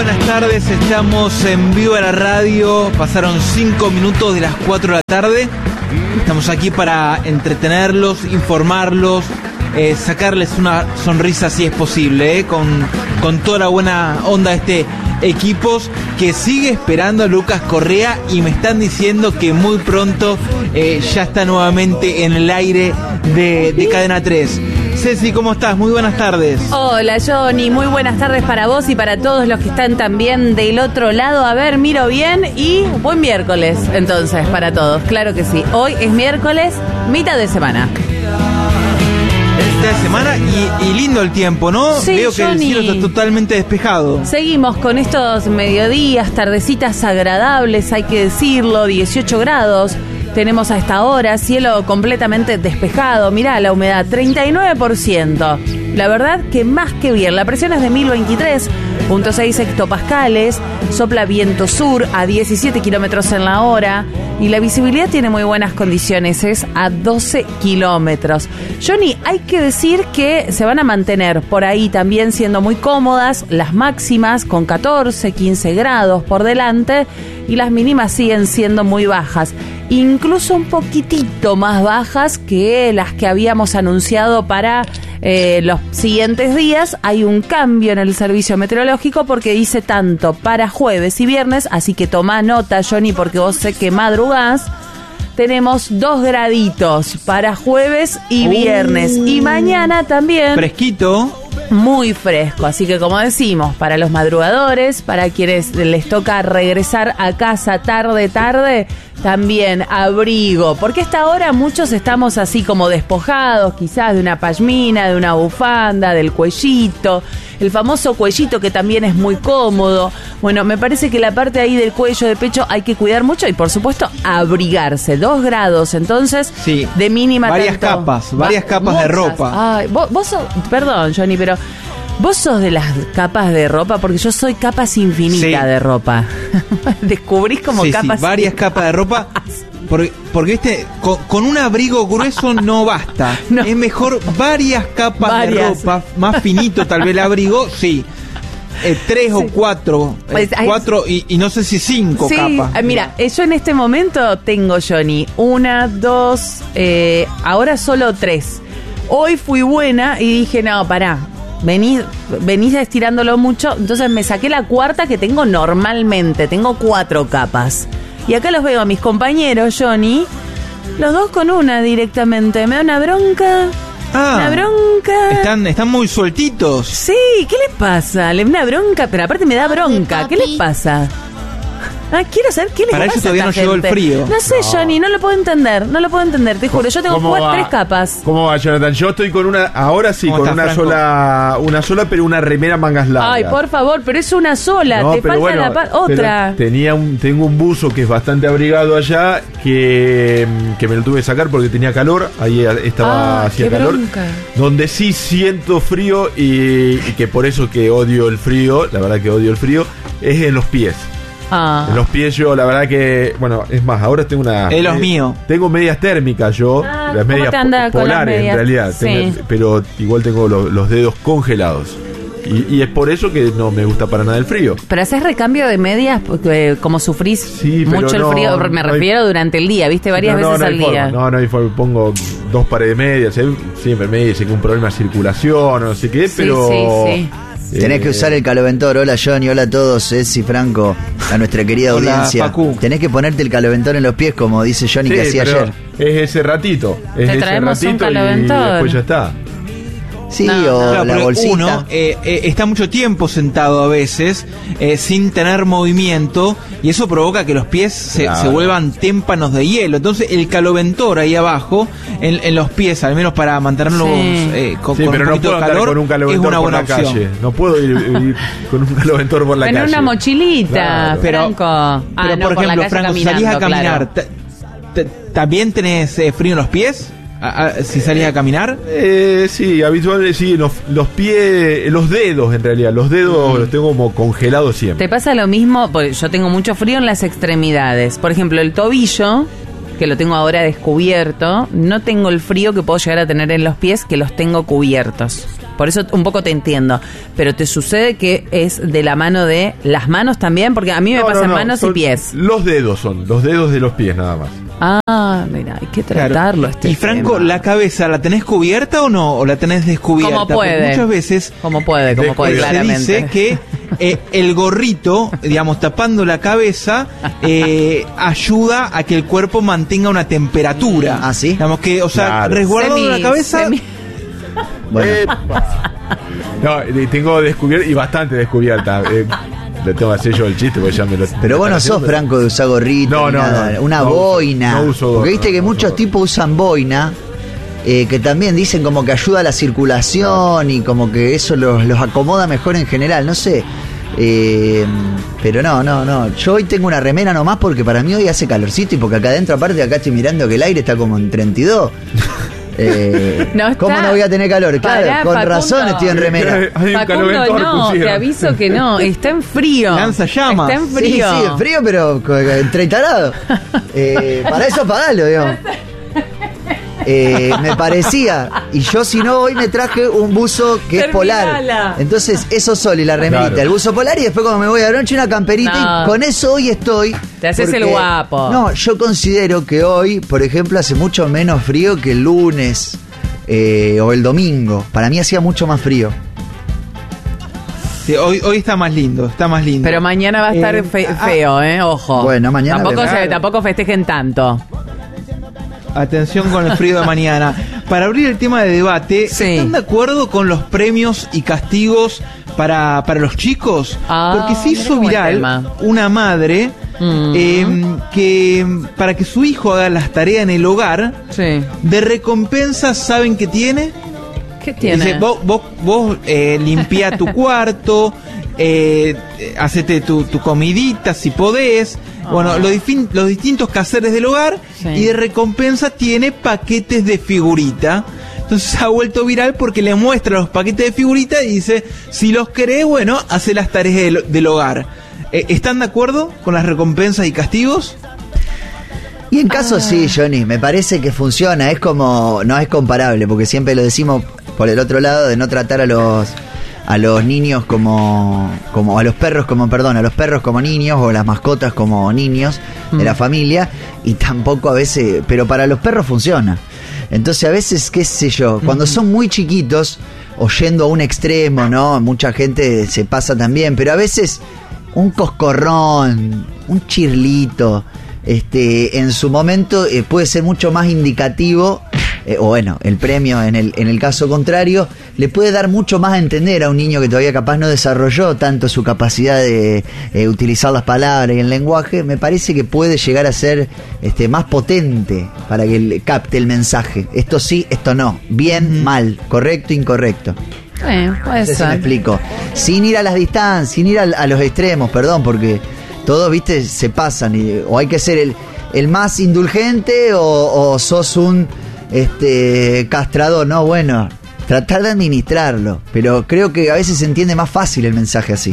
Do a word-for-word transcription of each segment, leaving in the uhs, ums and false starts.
buenas tardes, estamos en vivo a la radio, pasaron cinco minutos de las cuatro de la tarde, estamos aquí para entretenerlos, informarlos, eh, sacarles una sonrisa si es posible, eh, con, con toda la buena onda de este equipos que sigue esperando a Lucas Correa y me están diciendo que muy pronto eh, ya está nuevamente en el aire de, de Cadena tres. Ceci, ¿cómo estás? Muy buenas tardes. Hola, Johnny. Muy buenas tardes para vos y para todos los que están también del otro lado. A ver, miro bien y buen miércoles, entonces, para todos. Claro que sí. Hoy es miércoles, mitad de semana. Esta semana y, y lindo el tiempo, ¿no? Sí, Veo que Johnny, el cielo está totalmente despejado. Seguimos con estos mediodías, tardecitas agradables, hay que decirlo, dieciocho grados. Tenemos a esta hora cielo completamente despejado. Mirá la humedad, treinta y nueve por ciento. La verdad que más que bien. La presión es de mil veintitrés punto seis hectopascales. Sopla viento sur a diecisiete kilómetros en la hora. Y la visibilidad tiene muy buenas condiciones, es a doce kilómetros. Johnny, hay que decir que se van a mantener por ahí también siendo muy cómodas las máximas con catorce, quince grados por delante y las mínimas siguen siendo muy bajas. Incluso un poquitito más bajas que las que habíamos anunciado para eh, los siguientes días. Hay un cambio en el servicio meteorológico porque dice tanto para jueves y viernes, así que toma nota, Johnny, porque vos sé que madrugás. Tenemos dos graditos para jueves y viernes. Uh, y mañana también. Fresquito. Muy fresco, así que como decimos, para los madrugadores, para quienes les toca regresar a casa tarde, tarde, también abrigo, porque a esta hora muchos estamos así como despojados, quizás de una pashmina, de una bufanda, del cuellito, el famoso cuellito que también es muy cómodo. Bueno, me parece que la parte ahí del cuello, de pecho, hay que cuidar mucho y por supuesto abrigarse. Dos grados, entonces, sí, de mínima. Varias tanto, capas, varias va, capas muchas. de ropa. Ay, vos, vos sos, perdón, Johnny, pero vos sos de las capas de ropa, porque yo soy capas infinitas, sí, de ropa. Descubrís como sí, capas. Sí, varias capas de ropa. Porque, porque viste, con, con un abrigo grueso no basta. No. Es mejor varias capas varias. de ropa, más finito tal vez el abrigo, sí. Eh, tres sí. o cuatro, eh, cuatro y, y no sé si cinco sí, capas. Mira, eh, yo en este momento tengo, Johnny, una, dos, eh, ahora solo tres. Hoy fui buena y dije, no, pará, venís, venís estirándolo mucho, entonces me saqué la cuarta que tengo normalmente, tengo cuatro capas. Y acá los veo a mis compañeros, Johnny, los dos con una directamente, me da una bronca. Ah, una bronca. Están, están muy sueltitos. Sí, ¿qué les pasa? Le una bronca, pero aparte me da bronca. ¿Qué les pasa? Ah, quiero saber qué les Para pasa. eso todavía a esta no gente. llegó el frío. No sé, no. Johnny, no lo puedo entender. No lo puedo entender, te juro. Yo tengo cuatro, tres capas. ¿Cómo va, Jonathan? Yo estoy con una, ahora sí, con una Franco? sola, una sola, pero una remera mangas largas. Ay, por favor, pero es una sola. No, te falta bueno, la pa- otra. Tenía un, tengo un buzo que es bastante abrigado allá, que, que me lo tuve que sacar porque tenía calor. Ahí estaba, ah, hacía calor. Bronca. Donde sí siento frío y, y que por eso que odio el frío, la verdad que odio el frío, es en los pies. Ah. En los pies yo, la verdad que, bueno, es más, ahora tengo una... Es los míos. Tengo medias térmicas yo, ah, las medias po- polares en realidad, sí. tengo, pero igual tengo los, los dedos congelados. Y, y es por eso que no me gusta para nada el frío. Pero haces recambio de medias, porque como sufrís sí, mucho no, el frío, me no refiero hay, durante el día, ¿viste? Varias no, veces no, no al forma, día. No, no hay forma. Pongo dos pares de medias, ¿eh? Siempre me dice que un problema de circulación, no sé qué, sí, pero... Sí, sí. Tenés que usar el caloventor. Hola Johnny, hola a todos, Ceci, Franco, a nuestra querida hola, audiencia. Facu. Tenés que ponerte el caloventor en los pies, como dice Johnny, sí, que hacía ayer. Es ese ratito, es Te ese traemos ratito un caloventor. Y después ya está. Sí, no, o no. Claro, la bolsita. Uno eh, eh, está mucho tiempo sentado a veces eh, sin tener movimiento y eso provoca que los pies se, claro. se vuelvan témpanos de hielo. Entonces el caloventor ahí abajo en, en los pies, al menos para mantenerlos sí. eh, con, sí, con pero un no poquito puedo de calor, con un caloventor es una por buena la opción. calle. No puedo ir, ir con un caloventor por la en calle. En una mochilita, claro. Franco. Pero, ah, pero no, por por ejemplo, la Franco, calle salís a caminar, claro. t- t- ¿también tenés eh, frío en los pies? A, a, si salís a caminar. Eh, sí, habitualmente sí, los, los pies, los dedos en realidad, los dedos mm. los tengo como congelados siempre. ¿Te pasa lo mismo? Porque yo tengo mucho frío en las extremidades. Por ejemplo, el tobillo que lo tengo ahora descubierto, no tengo el frío que puedo llegar a tener en los pies, que los tengo cubiertos. Por eso un poco te entiendo. Pero te sucede que es de la mano de las manos también, porque a mí me No, pasan no, no, manos son y pies. Los dedos son, los dedos de los pies nada más. Ah, mira, hay que tratarlo. Claro. Este y Franco, tema. ¿la cabeza la tenés cubierta o no? ¿O la tenés descubierta? Como Porque puede. muchas veces Como puede, como puede, Se claramente. se dice que eh, el gorrito, digamos, tapando la cabeza, eh, ayuda a que el cuerpo mantenga una temperatura. ¿Ah, sí? Digamos que, o sea, Claro. resguardando Semi- la cabeza... semi- Bueno, No, y tengo descubierta, y bastante descubierta. Eh, le tengo que hacer yo el chiste porque ya me lo. pero vos no sos Franco de usar gorrito, No, ni no, nada. no, una no uso- boina. no uso gorro, porque viste que no uso muchos gorro. tipos usan boina, eh, que también dicen como que ayuda a la circulación y como que eso los, los acomoda mejor en general, no sé. Eh, pero no, no, no. Yo hoy tengo una remera nomás porque para mí hoy hace calorcito y porque acá adentro, aparte, acá estoy mirando que el aire está como en treinta y dos. Eh, No está. ¿Cómo no voy a tener calor? Claro, Pará, con Facundo. razón estoy en remera. Hay un Facundo, caloventor no, te pusieron. aviso que no, está en frío. Lanza llamas. Está en Sí, frío. sí, es frío, pero co- en treinta grados. Eh, para eso pagalo, digo. Eh, me parecía. Y yo, si no, hoy me traje un buzo que es Terminala. polar. Entonces, eso sol y la remerita, Claro. el buzo polar, y después cuando me voy a la noche, una camperita. No. Y con eso hoy estoy. Te haces el guapo. No, yo considero que hoy, por ejemplo, hace mucho menos frío que el lunes eh, o el domingo. Para mí hacía mucho más frío. Sí, hoy, hoy está más lindo, está más lindo. Pero mañana va a estar Eh, fe- ah, feo, ¿eh? Ojo. Bueno, mañana Tampoco, verá. se, tampoco festejen tanto. Atención con el frío de mañana. Para abrir el tema de debate, Sí. ¿están de acuerdo con los premios y castigos para, para los chicos? Ah, Porque se mira hizo qué buen viral tema. una madre Mm. eh, que para que su hijo haga las tareas en el hogar, Sí. de recompensa, ¿saben qué tiene? ¿Qué tiene? Dice, vos, vos, vos eh, limpiá tu cuarto, eh, hacete tu, tu comidita si podés. Bueno, los, difin- los distintos quehaceres del hogar. Sí. Y de recompensa tiene paquetes de figurita. Entonces se ha vuelto viral porque le muestra los paquetes de figurita y dice, si los querés, bueno, hace las tareas del, del hogar. Eh, ¿Están de acuerdo con las recompensas y castigos? Y en caso sí, Johnny, me parece que funciona, es como, no es comparable, porque siempre lo decimos por el otro lado, de no tratar a los a los niños como, como a los perros como, perdón, a los perros como niños o las mascotas como niños de la familia, y tampoco a veces, pero para los perros funciona. Entonces a veces, qué sé yo, cuando son muy chiquitos, o yendo a un extremo, ¿no? Mucha gente se pasa también, pero a veces un coscorrón, un chirlito, este, en su momento eh, puede ser mucho más indicativo, eh, o bueno, el premio en el, en el caso contrario, le puede dar mucho más a entender a un niño que todavía capaz no desarrolló tanto su capacidad de eh, utilizar las palabras y el lenguaje. Me parece que puede llegar a ser este, más potente para que él capte el mensaje. Esto sí, esto no. Bien, mal, correcto, incorrecto. Eh, puede No sé si me ser. explico. Sin ir a las distancias, sin ir al- a, los extremos, perdón, porque todos, viste, se pasan. Y, o hay que ser el, el más indulgente o, o sos un este castrador. No, bueno, tratar de administrarlo. Pero creo que a veces se entiende más fácil el mensaje así.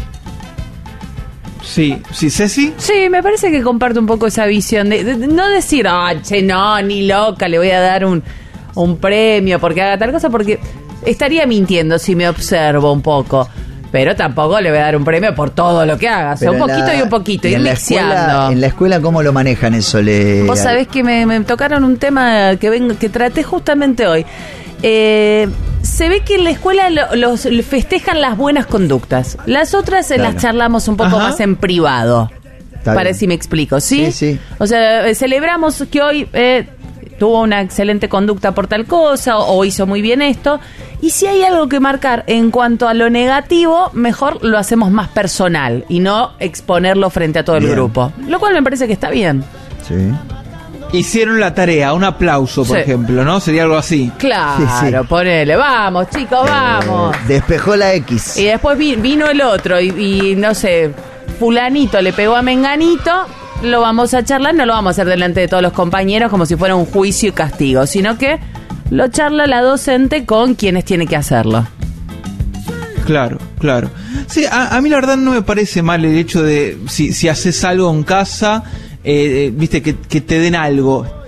Sí, sí, Ceci. Sí, me parece que comparto un poco esa visión de, de- de no decir, ah, che, no, ni loca, le voy a dar un, un premio porque haga tal cosa, porque estaría mintiendo si me observo un poco. Pero tampoco le voy a dar un premio por todo lo que haga. O sea, un Pero en poquito la- y un poquito, ir en la escuela, mixeando. en la escuela, ¿cómo lo manejan eso? Le, Vos sabés que me, me tocaron un tema que vengo, que traté justamente hoy. Eh, se ve que en la escuela lo- los festejan las buenas conductas. Las otras eh, Claro. las charlamos un poco Ajá. más en privado. Está Para bien. si me explico, ¿sí? Sí, sí. O sea, eh, celebramos que hoy eh, tuvo una excelente conducta por tal cosa o, o hizo muy bien esto. Y si hay algo que marcar en cuanto a lo negativo, mejor lo hacemos más personal y no exponerlo frente a todo el Bien. grupo. Lo cual me parece que está bien. Sí. Hicieron la tarea, un aplauso, por Sí. ejemplo, ¿no? Sería algo así. Claro, Sí, sí. ponele, vamos chicos, vamos. Eh, despejó la X. Y después vi- vino el otro y, y, no sé, fulanito le pegó a menganito, lo vamos a charlar, no lo vamos a hacer delante de todos los compañeros como si fuera un juicio y castigo, sino que lo charla la docente con quienes tiene que hacerlo. Claro, claro. Sí, a, a mí la verdad no me parece mal el hecho de si, si haces algo en casa, eh, eh, viste, que, que te den algo.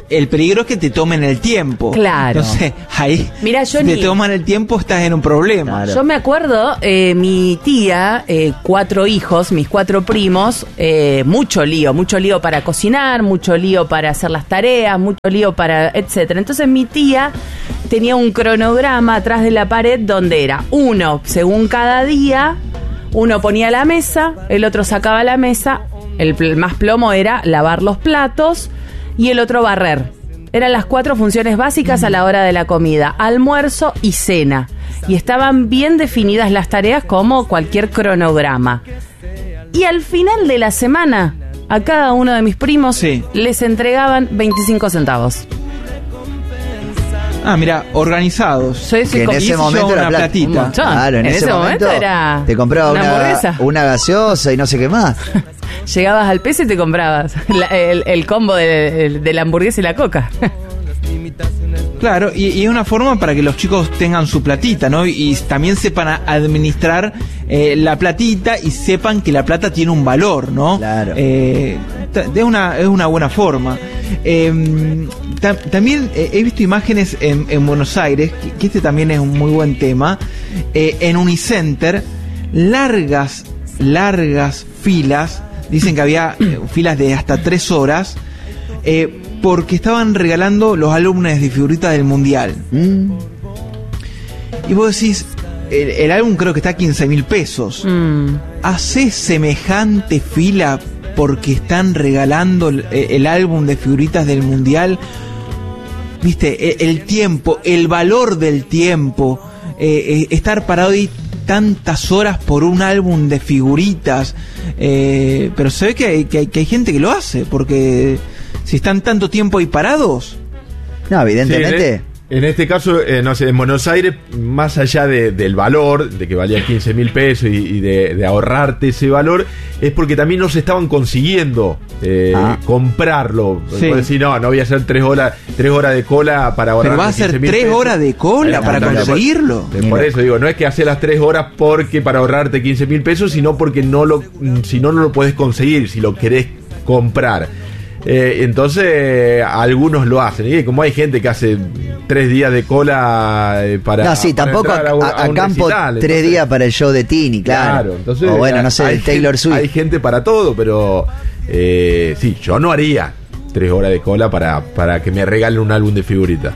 el peligro es que te tomen el tiempo. Claro. Entonces, ahí, Mirá, si Johnny, te toman el tiempo, estás en un problema. Claro. yo me acuerdo, eh, mi tía, eh, cuatro hijos, mis cuatro primos, eh, mucho lío, mucho lío para cocinar, mucho lío para hacer las tareas, mucho lío para, etcétera. Entonces mi tía tenía un cronograma atrás de la pared donde era uno según cada día, uno ponía la mesa, el otro sacaba la mesa, el pl- más plomo era lavar los platos y el otro barrer. Eran las cuatro funciones básicas a la hora de la comida, almuerzo y cena. Y estaban bien definidas las tareas como cualquier cronograma. Y al final de la semana, a cada uno de mis primos Sí. les entregaban veinticinco centavos. Ah, mira, organizados. Sí, sí, Que en con- ese y si momento yo era una plata. platita. Un montón. Claro, en, En ese, ese momento, momento era te compraba una una, hamburguesa. una gaseosa y no sé qué más. Llegabas al peso y te comprabas la- el, el combo de, de la hamburguesa y la coca. Claro, y, y es una forma para que los chicos tengan su platita, ¿no? Y, y también sepan a- administrar eh, la platita y sepan que la plata tiene un valor, ¿no? Claro. Eh, ta- es, una, es una buena forma. Eh, ta- también eh, he visto imágenes en, en Buenos Aires, que, que este también es un muy buen tema, eh, en Unicenter, largas, largas filas, dicen que había eh, filas de hasta tres horas, eh, porque estaban regalando los álbumes de figuritas del Mundial. Mm. Y vos decís, el, el álbum creo que está a quince mil pesos. Mm. ¿Hacés semejante fila porque están regalando el, el álbum de figuritas del Mundial? Viste, el, el tiempo, el valor del tiempo, eh, eh, estar parado ahí tantas horas por un álbum de figuritas, eh, pero se ve que hay, que, hay, que hay gente que lo hace, porque si están tanto tiempo ahí parados. No, evidentemente. Sí, en, en este caso, eh, no sé, en Buenos Aires, más allá de, del valor, de que valía quince mil pesos y, y de, de ahorrarte ese valor, es porque también no se estaban consiguiendo eh, Ah. comprarlo. Sí. Puedes decir, no, no voy a hacer tres horas, tres horas de cola para ahorrar. Pero va a ser tres horas de cola para conseguirlo. Por, por eso digo, no es que haces las tres horas porque para ahorrarte quince mil pesos, sino porque no lo, si no, no lo puedes conseguir, si lo querés comprar. Eh, entonces algunos lo hacen, y como hay gente que hace tres días de cola eh, para No, sí, para tampoco a, entrar un- a- a un campo recital, tres entonces- días para el show de Tini, claro. Claro, entonces o bueno, no sé, hay de Taylor gente- Swift. Hay gente para todo, pero eh, sí, yo no haría tres horas de cola para, para que me regalen un álbum de figuritas.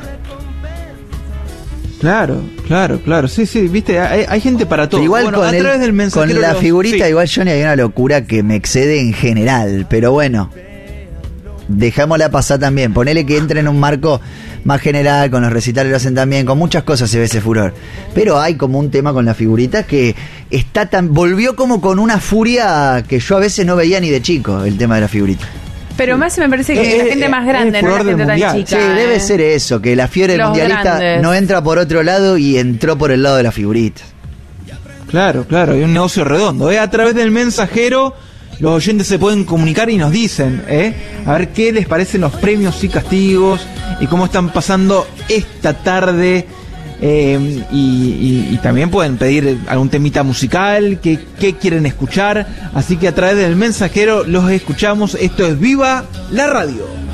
Claro, claro, claro. Sí, sí, viste, hay, hay gente para todo. Igual Bueno, con, a el- través del mensajero con la los- figurita, sí. igual, Johnny, hay una locura que me excede en general. Pero bueno, dejámosla pasar también. Ponele que entre en un marco más general, con los recitales lo hacen también, con muchas cosas se ve ese furor. Pero hay como un tema con las figuritas que está tan volvió como con una furia que yo a veces no veía ni de chico, el tema de las figuritas. Pero más me parece que Eh, la eh, gente eh, más es grande, el no la furor del gente tan mundial. chica. Sí, debe eh. ser eso, que la fiebre Los mundialista grandes. no entra por otro lado y entró por el lado de las figuritas. Claro, claro, hay un negocio redondo. ¿eh? A través del mensajero, los oyentes se pueden comunicar y nos dicen, ¿eh? A ver qué les parecen los premios y castigos y cómo están pasando esta tarde. Eh, y, y- y también pueden pedir algún temita musical, qué, qué quieren escuchar. Así que a través del mensajero los escuchamos. Esto es Viva la Radio.